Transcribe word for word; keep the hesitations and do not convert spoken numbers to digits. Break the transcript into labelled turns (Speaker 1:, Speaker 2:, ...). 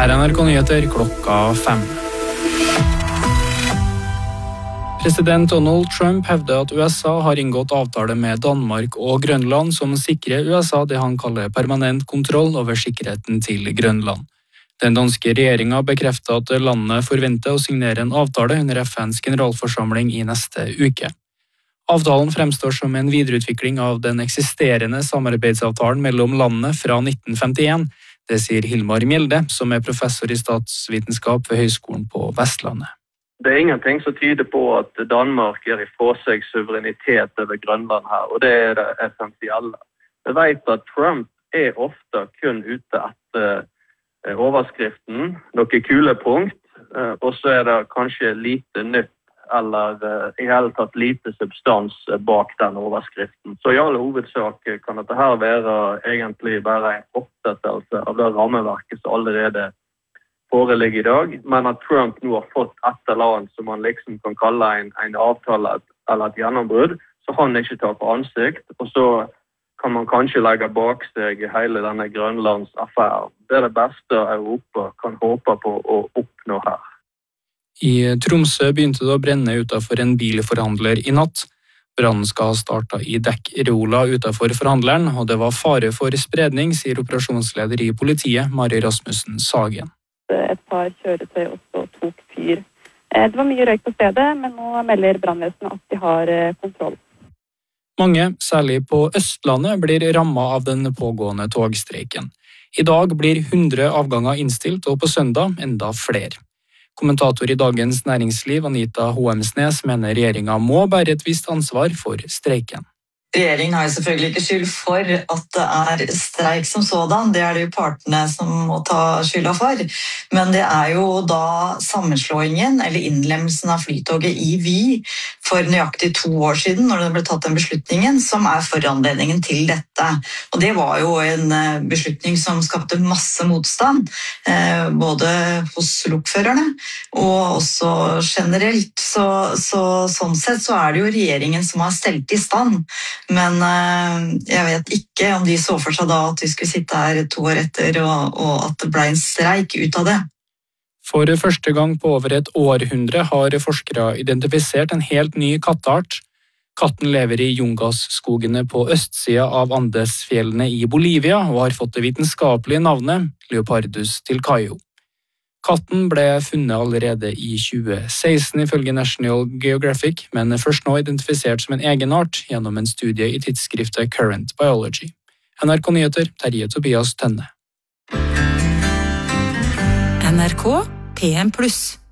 Speaker 1: Her er N R K Nyheter klokka fem. President Donald Trump hevder at U S A har inngått avtale med Danmark og Grønland som sikrer U S A det han kaller permanent kontroll over sikkerheten til Grønland. Den danske regjeringen bekrefter at landet forventer å signere en avtale under F N's generalforsamling i neste uke. Avtalen fremstår som en videreutvikling av den eksisterende samarbeidsavtalen mellom landene fra nitten femtien. Det sier Hilmar Mjelde, som er professor i statsvitenskap ved Høgskolen på Vestlandet.
Speaker 2: Det er ingenting som tyder på at Danmark gir ifra seg suverenitet over Grønland her, og det er det essensielle. Vi vet at Trump er ofte kun ute etter overskriften, noen kulepunkt, og så er det kanskje lite nytt eller i hele tatt lite substans bak den overskriften. Så i alle hovedsak kan dette her være egentlig bare en oppsettelse av det rammeverket som allerede foreligger i dag, men at Trump nå har fått et eller annet som man liksom kan kalle en, en avtale eller et gjennombrudd, så han ikke tar på ansikt, og så kan man kanskje legge bak seg hele denne Grønlandsaffæren. Det er det beste Europa kan håpe på å oppnå her.
Speaker 1: I Tromsø begynte det å brenne utenfor en bilforhandler i natt. Brannen skal ha startet i dekkreola utenfor forhandleren, og det var fare for spredning, sier operasjonsleder i politiet, Mari Rasmussen Sagen.
Speaker 3: Et par kjøretøy også tok fyr. Det var mye røyk på stedet, men nå melder brannvesenet at de har kontroll.
Speaker 1: Mange, særlig på Østlandet, blir rammet av den pågående togstreiken. I dag blir hundre avganger innstilt, og på søndag enda flere. Kommentator i Dagens Næringsliv, Anita Hoemsnes, mener regjeringen må bære et visst ansvar for streiken.
Speaker 4: Regjeringen har jo selvfølgelig ikke skyld for at det er streik som sådan, det er det jo partene som må ta skylda for. Men det er jo da sammenslåingen eller innlemmelsen av flytoget i Vy for nøyaktig to år siden, når det ble tatt den beslutningen, som er foranledningen til dette. Og det var jo en beslutning som skapte masse motstand, både hos lokførerne og også generelt. Så, så sånn sett så er det jo regjeringen som har stelt i stand. Men jeg vet ikke om de så for seg da at vi skulle sitte her to år etter, og, og at det ble en streik ut av det.
Speaker 1: For første gang på over et århundre har forskere identifisert en helt ny katteart. Katten lever i Jungas-skogene på østsida av Andesfjellene i Bolivia, og har fått det vitenskapelige navnet Leopardus tilcaio. Katten ble funnet allerede i tjue seksten ifølge National Geographic, men er først nå identifisert som en egen art gjennom en studie i tidsskriftet Current Biology. N R K Nyheter, Terje Tobias Tønne.
Speaker 5: N R K P M pluss